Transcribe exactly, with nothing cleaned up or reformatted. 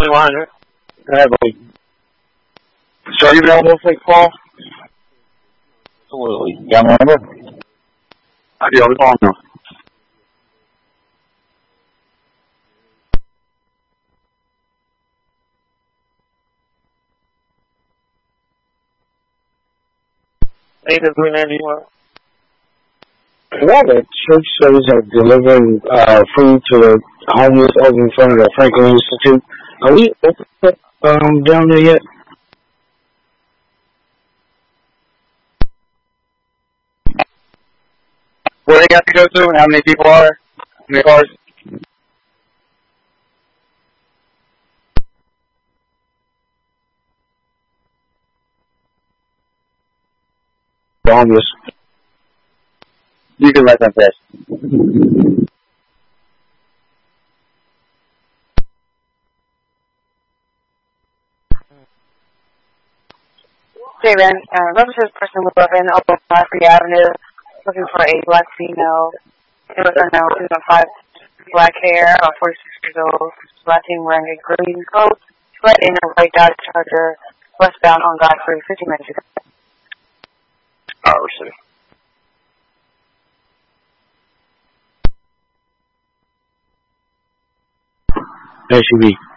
one hundred. I have a... So are you available for the call? Absolutely. You got my number? I do. I'm calling now. eight three nine one. A lot of church services are delivering uh, food to the homeless over in front of the Franklin Institute. Are we open um, down there yet? Where they got to go to and how many people are? How many cars? The homeless. You can let them pass. Hey man, uh, representative person was up in Open Free Avenue looking for a black female. It was unknown. She was on five black hair, about forty-six years old, black team wearing a green coat, fled in a white Dodge Charger, westbound on Godfrey, fifty minutes ago. Power City. S U V.